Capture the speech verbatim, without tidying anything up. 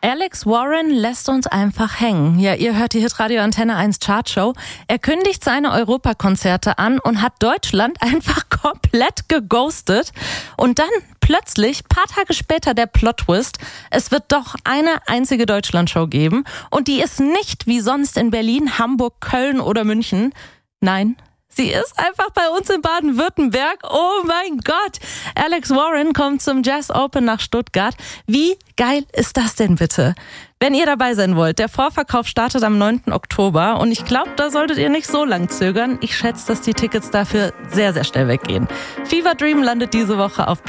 Alex Warren lässt uns einfach hängen. Ja, ihr hört die Hitradio Antenne eins Chartshow. Er kündigt seine Europakonzerte an und hat Deutschland einfach komplett geghostet. Und dann plötzlich, paar Tage später, der Plot-Twist. Es wird doch eine einzige Deutschlandshow geben. Und die ist nicht wie sonst in Berlin, Hamburg, Köln oder München. Nein, sie ist einfach bei uns in Baden-Württemberg. Oh mein Gott! Alex Warren kommt zum Jazz Open nach Stuttgart. Wie geil ist das denn bitte? Wenn ihr dabei sein wollt, der Vorverkauf startet am neunten Oktober und ich glaube, da solltet ihr nicht so lang zögern. Ich schätze, dass die Tickets dafür sehr, sehr schnell weggehen. Fever Dream landet diese Woche auf